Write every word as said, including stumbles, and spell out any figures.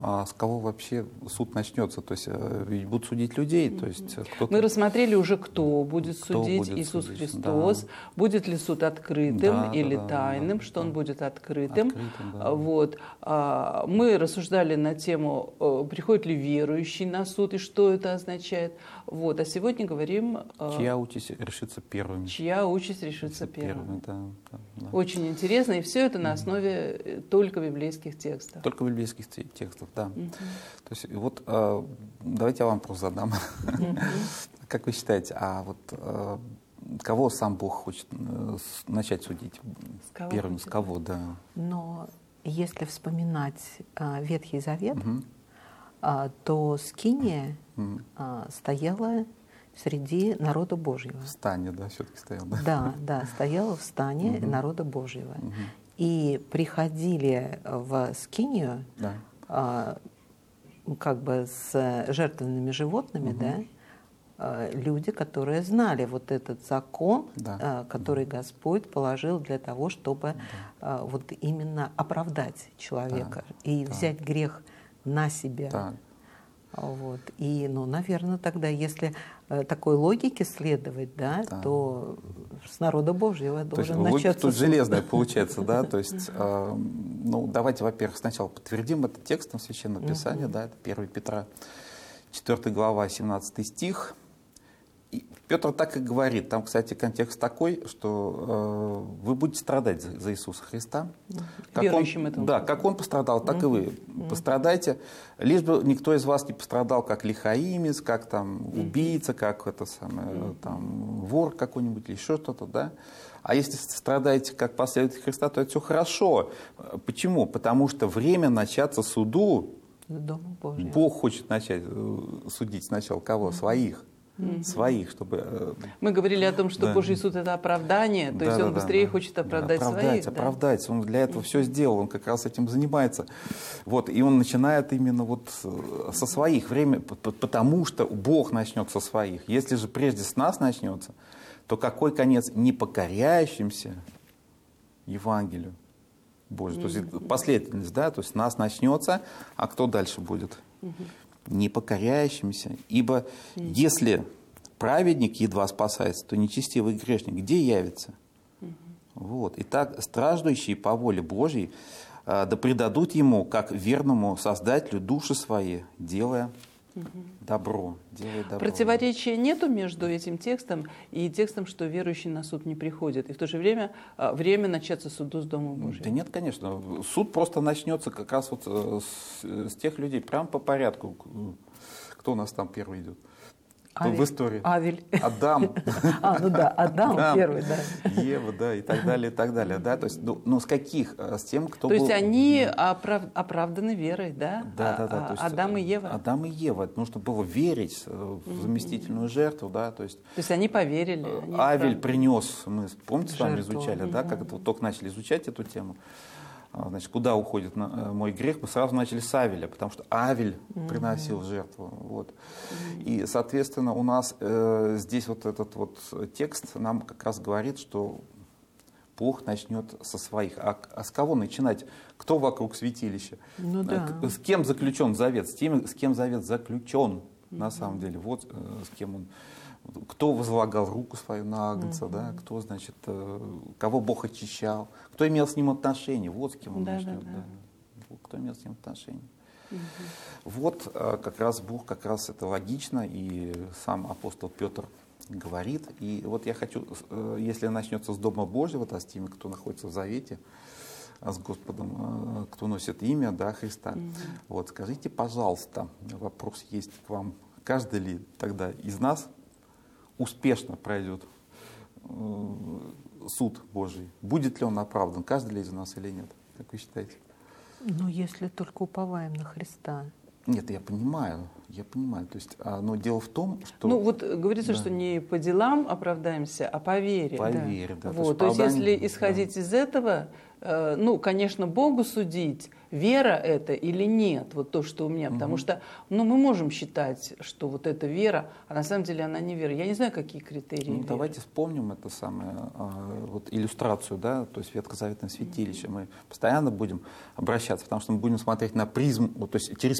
А с кого вообще суд начнется? То есть ведь будут судить людей, то есть кто-то... Мы рассмотрели уже, кто будет Кто судить, будет Иисус судить, Христос. да. Будет ли суд открытым Да, или да, да, тайным, да, что да. он будет открытым. Открытым, да. Вот. А, Мы рассуждали на тему, э, приходит ли верующий на суд и что это означает. Вот. А сегодня говорим, э, Чья участь решится первым? чья участь решится первым. Да, да, да. Очень интересно, и все это на основе э, только библейских текстов. Только библейских те- текстов, да. Мгм. То есть вот э, давайте я вам вопрос задам. Мгм. Как вы считаете, а вот э, кого сам Бог хочет э, с- начать судить С кого первым? хочет? С кого, да? Но если вспоминать а, Ветхий Завет, Мгм. а, то Скиния Мгм. а, стояла среди народа Божьего. В стане, да, все-таки стоял, да? Да, да, стояла в стане Мгм. народа Божьего. Мгм. И приходили в Скинию Да. а, как бы с жертвенными животными, Мгм. да, а, люди, которые знали вот этот закон, Да. а, который Господь положил для того, чтобы а, вот именно оправдать человека и да. взять грех на себя. Так. Вот. И, ну, наверное, тогда, если э, такой логике следовать, да, Да. то с народа Божьего То есть должен логика начаться тут суд. железная получается, да? То есть, э, ну, давайте, во-первых, сначала подтвердим это текстом Священного Писания, да, это первое Петра, четвёртая глава, семнадцатый стих. И Петр так и говорит, там, кстати, контекст такой, что э, вы будете страдать за, за Иисуса Христа. Как Верующим он, это он да, сказал. как он пострадал, так и вы пострадайте. Лишь бы никто из вас не пострадал, как лихаимец, как там убийца, как это самое, там, вор какой-нибудь или еще что-то, да. А если страдаете как последователь Христа, то это все хорошо. Почему? Потому что время начаться суду, Дома Божьего. Бог хочет начать э, судить сначала кого? Своих. Своих, чтобы... э, Мы говорили о том, что Да. Божий суд — это оправдание, то да, есть да, он да, быстрее да. хочет Да, оправдать, оправдать, своих. да? оправдать. Он для этого все сделал, он как раз этим занимается. Вот, и он начинает именно вот э, со своих время, п- п- потому что Бог начнет со своих. Если же прежде с нас начнется, то какой конец непокоряющимся Евангелию Божию? То есть это последовательность, да, то есть нас начнется, а кто дальше будет? Непокоряющимся. Ибо если праведник едва спасается, то нечестивый грешник где явится? Вот. Итак, страждущие по воле Божьей а, да предадут ему, как верному Создателю, души свои, делая добро. Делая добро. Противоречия нету между этим текстом и текстом, что верующий на суд не приходит. И в то же время а, время начаться суду с Дома Божьего. Да нет, конечно. Суд просто начнется как раз вот э, с, с тех людей, прям по порядку. Кто у нас там первый идет? Кто Авель. в истории? Авель. Адам. А, ну да, Адам Адам, первый, да. Ева, да, и так далее, и так далее. Да? То есть, ну, ну, с каких? С тем, кто То был... есть они оправ- оправданы верой, да? Да, да, А- да. а- То есть, Адам и Ева. Адам и Ева. Нужно было верить э, в заместительную жертву, да, то есть То есть они поверили. они Авель оправданы. принес, мы, помните, с вами Жертву. изучали, да, как это вот только начали изучать эту тему, а, значит, куда уходит на- э, мой грех, мы сразу начали с Авеля, потому что Авель приносил жертву, вот. И, соответственно, у нас э, здесь вот этот вот текст нам как раз говорит, что Бог начнет со своих. А, а с кого начинать? Кто вокруг святилища? Ну да. К- С кем заключен завет? С теми, с кем завет заключен, на самом деле. Вот э, с кем он. Кто возлагал руку свою на агнца, да? Кто, значит, э, кого Бог очищал? Кто имел с ним отношения? Вот с кем он Да, начнет. да, да. да. Вот кто имел с ним отношения. Вот э, как раз Бог, как раз это логично, и сам апостол Петр говорит. И вот я хочу, э, если начнется с Дома Божьего, да, с теми, кто находится в Завете, а с Господом, э, кто носит имя, да, Христа. Вот, скажите, пожалуйста, вопрос есть к вам. Каждый ли тогда из нас успешно пройдет э, суд Божий? Будет ли он оправдан? Каждый ли из нас или нет? Как вы считаете? Ну, если только уповаем на Христа. Нет, я понимаю, я понимаю. То есть, а, но дело в том, что... Ну вот говорится, да. что не по делам оправдаемся, а по вере. По да. вере, да. Вот. То есть, то если да. исходить из этого, э, ну, конечно, Богу судить, вера это или нет, вот то, что у меня. Угу. Потому что, ну, мы можем считать, что вот эта вера, а на самом деле она не вера. Я не знаю, какие критерии Ну, веры. давайте вспомним это самое, а, вот иллюстрацию, да, то есть ветхозаветное святилище. Мы постоянно будем обращаться, потому что мы будем смотреть на призму, вот, то есть через